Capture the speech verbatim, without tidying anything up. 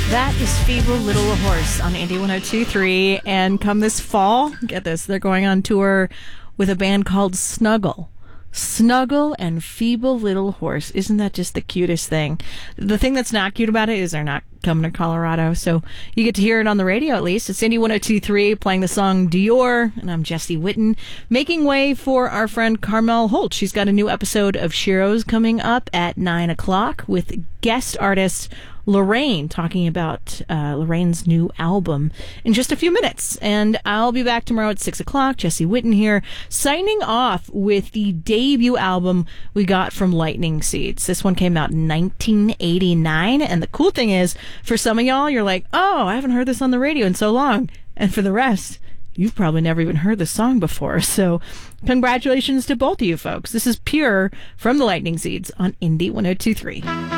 That is Feeble Little Horse on Indie one oh two point three. And come this fall, get this, they're going on tour with a band called Snuggle. Snuggle and Feeble Little Horse. Isn't that just the cutest thing? The thing that's not cute about it is they're not coming to Colorado, so you get to hear it on the radio at least. It's Indie one oh two point three playing the song Dior, and I'm Jesse Witten, making way for our friend Carmel Holt. She's got a new episode of Shiro's coming up at nine o'clock with guest artist Lorraine, talking about uh, Lorraine's new album in just a few minutes. And I'll be back tomorrow at six o'clock. Jesse Witten here, signing off with the debut album we got from Lightning Seeds. This one came out in nineteen eighty-nine, and the cool thing is, for some of y'all, you're like, oh, I haven't heard this on the radio in so long. And for the rest, you've probably never even heard this song before. So congratulations to both of you folks. This is Pure from the Lightning Seeds on Indie one oh two point three.